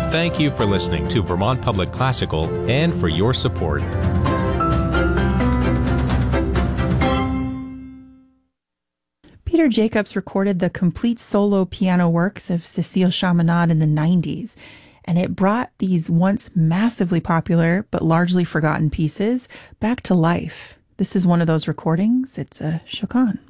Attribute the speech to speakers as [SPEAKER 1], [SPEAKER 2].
[SPEAKER 1] Thank you for listening to Vermont Public Classical and for your support.
[SPEAKER 2] Peter Jacobs recorded the complete solo piano works of Cécile Chaminade in the 90s, and it brought these once massively popular but largely forgotten pieces back to life. This is one of those recordings. It's a Chaconne.